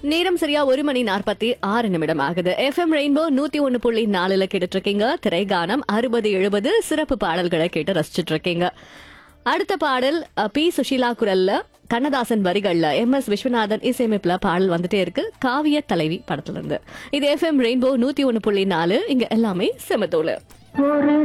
நேரம் சரியா 1:46 ஆகுது. FM ரெயின்போ 101.4 கேட்டுட்டு இருக்கீங்க. திரைகானம் 60-70 சிறப்பு பாடல்களை கேட்டு ரசிச்சுட்டு இருக்கீங்க. அடுத்த பாடல் பி சுஷீலா குரல்ல, கண்ணதாசன் வரிகள்ல, MS விஸ்வநாதன் இசையமைப்புல பாடல் வந்துட்டே இருக்கு. காவிய தலைவி படத்துல இருந்து. இது FM ரெயின்போ 101.4. இங்க எல்லாமே செமத்தோல.